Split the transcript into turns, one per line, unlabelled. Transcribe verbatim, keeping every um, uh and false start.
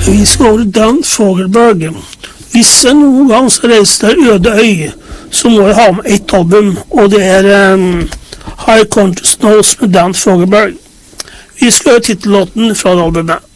Vi skal over Dan Fogelberg. Hvis jeg noen gang skal reise til øde øy, så må jeg ha med ett album, og det er um, High Country Snows med Dan Fogelberg. Vi skal høre titellåten fra det albumet.